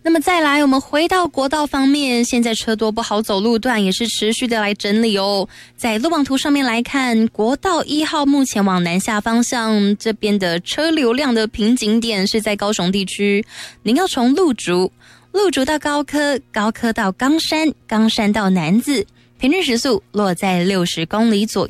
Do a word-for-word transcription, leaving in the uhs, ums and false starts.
那么再来，我们回到国道方面，现在车多不好走路段也是持续的来整理哦。在路网图上面来看，国道一号目前往南下方向这边的车流量的瓶颈点是在高雄地区，您要从路竹、路竹到高科、高科到冈山、冈山到楠梓，平均时速落在六十公里左